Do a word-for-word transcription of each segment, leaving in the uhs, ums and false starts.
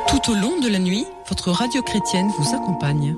Tout au long de la nuit, votre radio chrétienne vous accompagne.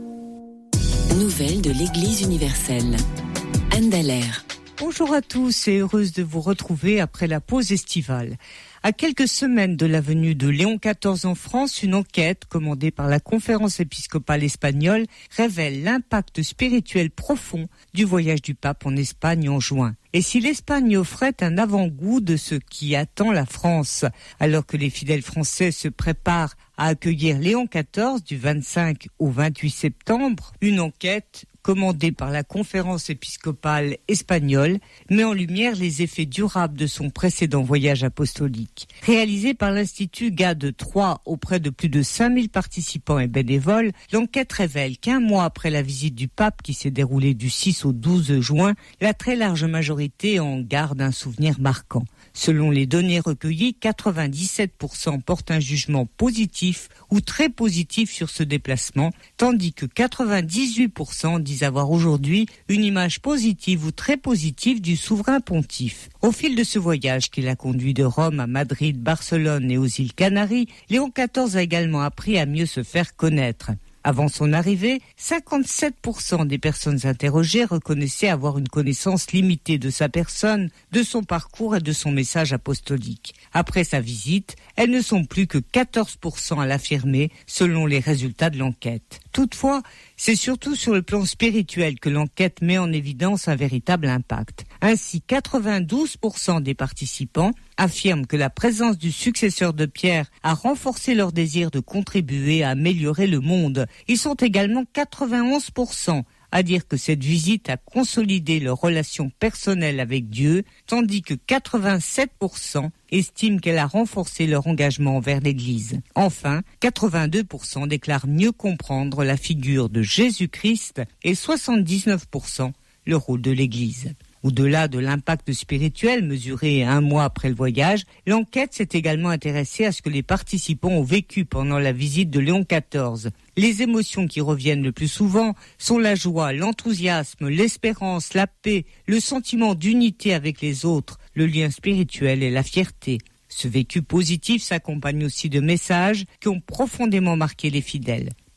Nouvelles de l'Église universelle. Anne Dallaire. Bonjour à tous et heureuse de vous retrouver après la pause estivale. À quelques semaines de la venue de Léon quatorze en France, une enquête commandée par la Conférence épiscopale espagnole révèle l'impact spirituel profond du voyage du pape en Espagne en juin. Et si l'Espagne offrait un avant-goût de ce qui attend la France, alors que les fidèles français se préparent à accueillir Léon quatorze du vingt-cinq au vingt-huit septembre, une enquête commandée par la Conférence épiscopale espagnole met en lumière les effets durables de son précédent voyage apostolique. Réalisée par l'Institut Gade trois auprès de plus de cinq mille participants et bénévoles, l'enquête révèle qu'un mois après la visite du pape qui s'est déroulée du six au douze juin, la très large majorité en garde un souvenir marquant. Selon les données recueillies, quatre-vingt-dix-sept pour cent portent un jugement positif ou très positif sur ce déplacement, tandis que quatre-vingt-dix-huit pour cent disent avoir aujourd'hui une image positive ou très positive du souverain pontife. Au fil de ce voyage qui l'a conduit de Rome à Madrid, Barcelone et aux îles Canaries, Léon quatorze a également appris à mieux se faire connaître. Avant son arrivée, cinquante-sept pour cent des personnes interrogées reconnaissaient avoir une connaissance limitée de sa personne, de son parcours et de son message apostolique. Après sa visite, elles ne sont plus que quatorze pour cent à l'affirmer, selon les résultats de l'enquête. Toutefois, c'est surtout sur le plan spirituel que l'enquête met en évidence un véritable impact. Ainsi, quatre-vingt-douze pour cent des participants affirment que la présence du successeur de Pierre a renforcé leur désir de contribuer à améliorer le monde. Ils sont également quatre-vingt-onze pour cent à dire que cette visite a consolidé leur relation personnelle avec Dieu, tandis que quatre-vingt-sept pour cent estiment qu'elle a renforcé leur engagement envers l'Église. Enfin, quatre-vingt-deux pour cent déclarent mieux comprendre la figure de Jésus-Christ et soixante-dix-neuf pour cent le rôle de l'Église. Au-delà de l'impact spirituel mesuré un mois après le voyage, l'enquête s'est également intéressée à ce que les participants ont vécu pendant la visite de Léon quatorze. Les émotions qui reviennent le plus souvent sont la joie, l'enthousiasme, l'espérance, la paix, le sentiment d'unité avec les autres, le lien spirituel et la fierté. Ce vécu positif s'accompagne aussi de messages qui ont profondément marqué les fidèles.